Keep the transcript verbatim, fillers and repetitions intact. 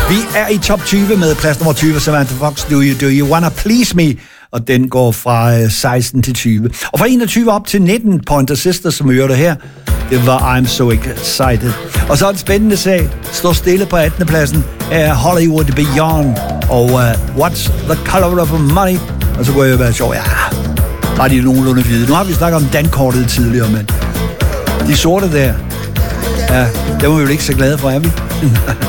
Vi er i top tyve med plads nummer tyve, Samantha Fox, Do You, Do You Wanna Please Me? Og den går fra seksten til tyve. Og fra enogtyve op til nitten, Pointer Sisters, som vi hørte her, det var I'm So Excited. Og så en spændende sag, står stille på attende pladsen, er Hollywood Beyond, og uh, What's the Color of Money? Og så går jeg jo være sjov, ja, bare de nogenlunde hvide. Nu har vi snakket om dankortet tidligere, men de sorte der, ja, det var vi jo ikke så glade for, er vi?